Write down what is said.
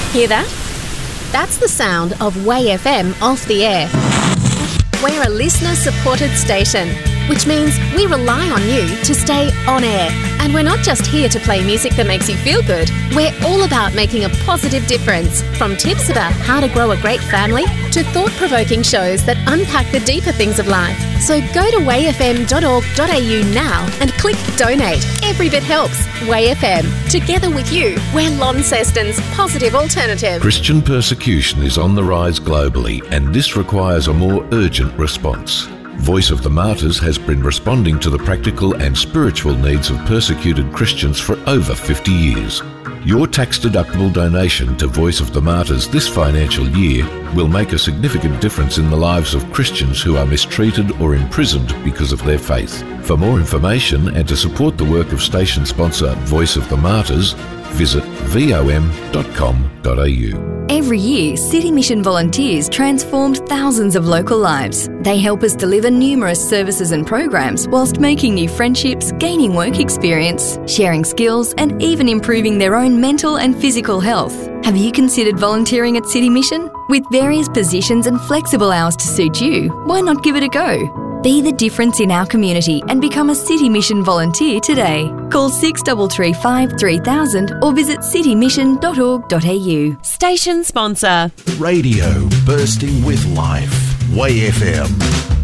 Hear that? That's the sound of Way FM off the air. We're a listener-supported station, which means we rely on you to stay on air. And we're not just here to play music that makes you feel good. We're all about making a positive difference, from tips about how to grow a great family to thought-provoking shows that unpack the deeper things of life. So go to wayfm.org.au now and click donate. Every bit helps. Way FM. Together with you, we're Launceston's positive alternative. Christian persecution is on the rise globally, and this requires a more urgent response. Voice of the Martyrs has been responding to the practical and spiritual needs of persecuted Christians for over 50 years. Your tax-deductible donation to Voice of the Martyrs this financial year will make a significant difference in the lives of Christians who are mistreated or imprisoned because of their faith. For more information and to support the work of station sponsor Voice of the Martyrs, visit vom.com.au. Every year, City Mission volunteers transformed thousands of local lives. They help us deliver numerous services and programs whilst making new friendships, gaining work experience, sharing skills, and even improving their own mental and physical health. Have you considered volunteering at City Mission? With various positions and flexible hours to suit you, why not give it a go? Be the difference in our community and become a City Mission volunteer today. Call 6335 3000 or visit citymission.org.au. Station sponsor. Radio bursting with life. Way FM.